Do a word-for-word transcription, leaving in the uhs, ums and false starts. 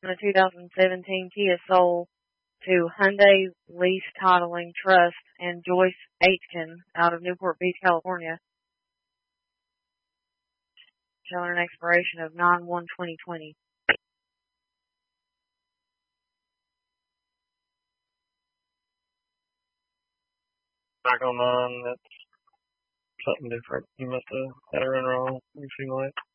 a two thousand seventeen Kia Soul to Hyundai Lease Titling Trust and Joyce Aitken out of Newport Beach, California, showing an expiration of nine one twenty twenty. Back on mine, that's something different. You must have had it run wrong. You feel like